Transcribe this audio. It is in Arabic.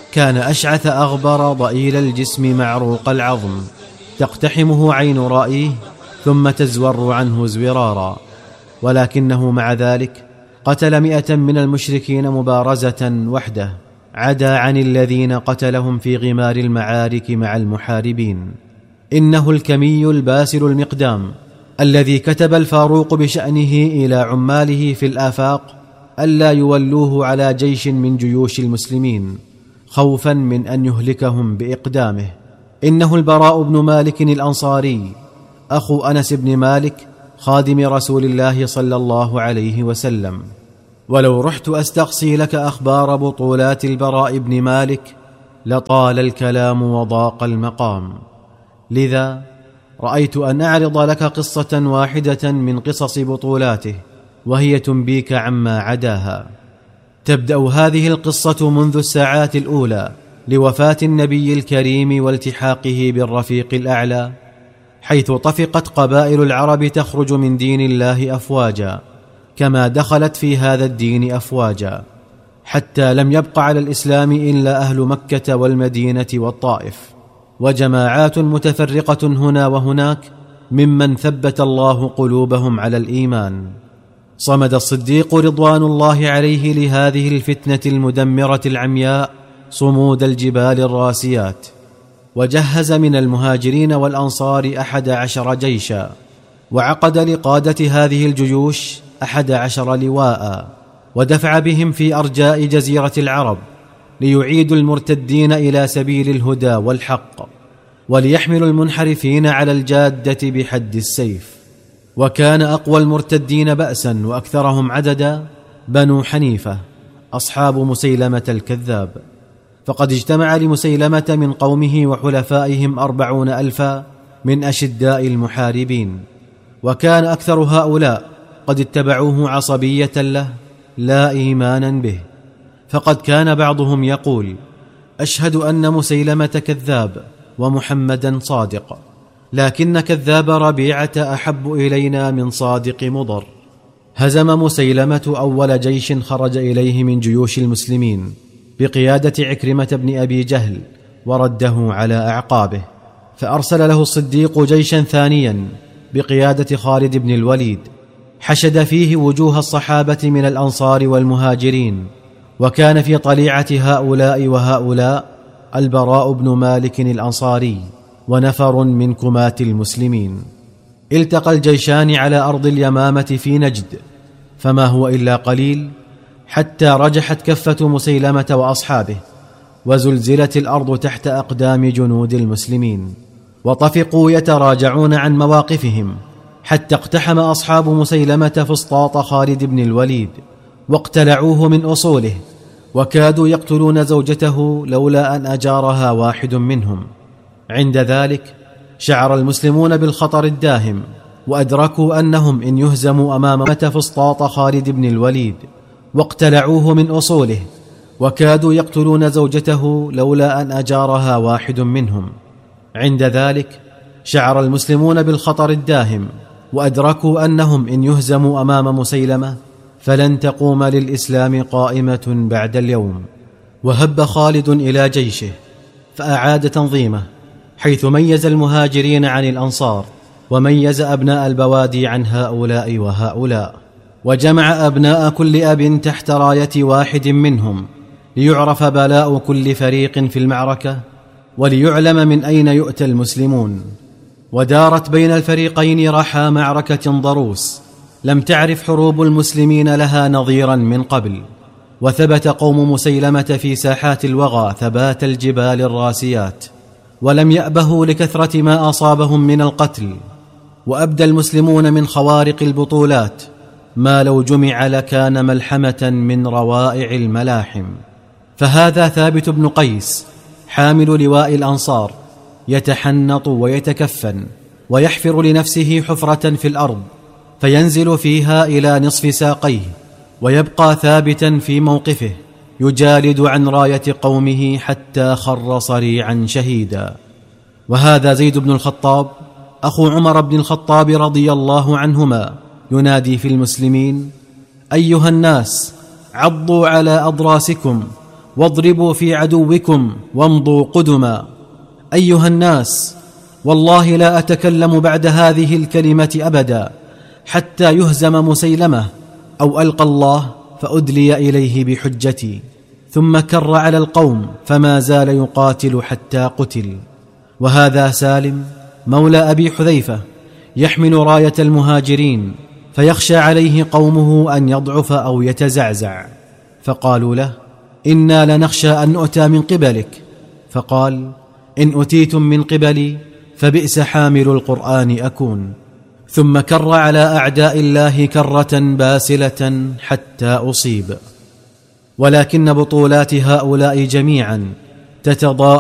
كان أشعث أغبر ضئيل الجسم معروق العظم، تقتحمه عين رائيه ثم تزور عنه زورارا، ولكنه مع ذلك قتل 100 من المشركين مبارزة وحده، عدا عن الذين قتلهم في غمار المعارك مع المحاربين. إنه الكمي الباسل المقدام الذي كتب الفاروق بشأنه إلى عماله في الآفاق ألا يولوه على جيش من جيوش المسلمين خوفا من أن يهلكهم بإقدامه. إنه البراء بن مالك الأنصاري أخو أنس بن مالك خادم رسول الله صلى الله عليه وسلم. ولو رحت أستقصي لك أخبار بطولات البراء بن مالك لطال الكلام وضاق المقام، لذا رأيت أن أعرض لك قصة واحدة من قصص بطولاته، وهي تنبيك عما عداها. تبدأ هذه القصة منذ الساعات الأولى لوفاة النبي الكريم والتحاقه بالرفيق الأعلى، حيث طفقت قبائل العرب تخرج من دين الله أفواجا، كما دخلت في هذا الدين أفواجا، حتى لم يبق على الإسلام إلا أهل مكة والمدينة والطائف، وجماعات متفرقة هنا وهناك ممن ثبت الله قلوبهم على الإيمان. صمد الصديق رضوان الله عليه لهذه الفتنة المدمرة العمياء صمود الجبال الراسيات، وجهز من المهاجرين والأنصار 11 جيشا، وعقد لقادة هذه الجيوش 11 لواء، ودفع بهم في أرجاء جزيرة العرب ليعيدوا المرتدين إلى سبيل الهدى والحق، وليحملوا المنحرفين على الجادة بحد السيف. وكان أقوى المرتدين بأسا وأكثرهم عددا بنو حنيفة أصحاب مسيلمة الكذاب، فقد اجتمع لمسيلمة من قومه وحلفائهم 40,000 من أشداء المحاربين، وكان أكثر هؤلاء قد اتبعوه عصبية له لا إيمانا به، فقد كان بعضهم يقول: أشهد أن مسيلمة كذاب ومحمدا صادق، لكن كذاب ربيعة أحب إلينا من صادق مضر. هزم مسيلمة أول جيش خرج إليه من جيوش المسلمين بقيادة عكرمة بن أبي جهل، ورده على أعقابه، فأرسل له الصديق جيشا ثانيا بقيادة خالد بن الوليد، حشد فيه وجوه الصحابة من الأنصار والمهاجرين، وكان في طليعة هؤلاء وهؤلاء البراء بن مالك الأنصاري ونفر من كماة المسلمين. التقى الجيشان على أرض اليمامة في نجد، فما هو إلا قليل حتى رجحت كفة مسيلمة وأصحابه، وزلزلت الأرض تحت أقدام جنود المسلمين، وطفقوا يتراجعون عن مواقفهم، حتى اقتحم أصحاب مسيلمة فسطاط خالد بن الوليد واقتلعوه من أصوله، وكادوا يقتلون زوجته لولا أن أجارها واحد منهم. عند ذلك شعر المسلمون بالخطر الداهم، وأدركوا أنهم إن يهزموا أمام فسطاط خالد بن الوليد واقتلعوه من أصوله، وكادوا يقتلون زوجته لولا أن أجارها واحد منهم. عند ذلك شعر المسلمون بالخطر الداهم، وأدركوا أنهم إن يهزموا أمام مسيلمة فلن تقوم للإسلام قائمة بعد اليوم. وهب خالد إلى جيشه فأعاد تنظيمه، حيث ميز المهاجرين عن الأنصار، وميز أبناء البوادي عن هؤلاء وهؤلاء، وجمع أبناء كل أب تحت راية واحد منهم، ليعرف بلاء كل فريق في المعركة، وليعلم من أين يؤتى المسلمون. ودارت بين الفريقين رحى معركة ضروس لم تعرف حروب المسلمين لها نظيرا من قبل، وثبت قوم مسيلمة في ساحات الوغى ثبات الجبال الراسيات، ولم يأبهوا لكثرة ما أصابهم من القتل، وأبدى المسلمون من خوارق البطولات ما لو جمع لكان ملحمة من روائع الملاحم. فهذا ثابت بن قيس حامل لواء الأنصار، يتحنط ويتكفن ويحفر لنفسه حفرة في الأرض فينزل فيها إلى نصف ساقيه، ويبقى ثابتا في موقفه يجالد عن راية قومه حتى خر صريعا شهيدا. وهذا زيد بن الخطاب أخو عمر بن الخطاب رضي الله عنهما ينادي في المسلمين: أيها الناس، عضوا على أضراسكم واضربوا في عدوكم وامضوا قدما. أيها الناس، والله لا أتكلم بعد هذه الكلمة أبدا حتى يهزم مسيلمة أو ألقى الله فأدلي إليه بحجتي. ثم كر على القوم فما زال يقاتل حتى قتل. وهذا سالم مولى أبي حذيفة يحمل راية المهاجرين، فيخشى عليه قومه أن يضعف أو يتزعزع، فقالوا له: إنا لنخشى أن نؤتى من قبلك. فقال: إن أتيتم من قبلي فبئس حامل القرآن أكون. ثم كر على أعداء الله كرة باسلة حتى أصيب. ولكن بطولات هؤلاء جميعا تتضاءل